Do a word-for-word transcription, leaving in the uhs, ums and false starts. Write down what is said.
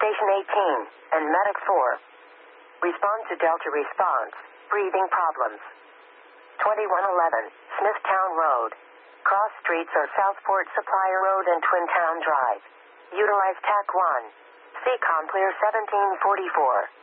Station eighteen, and Medic four. Respond to Delta response. Breathing problems. twenty-one eleven, Smithtown Road. Cross streets are Southport Supplier Road and Twin Town Drive. Utilize T A C one. C COM clear seventeen forty-four.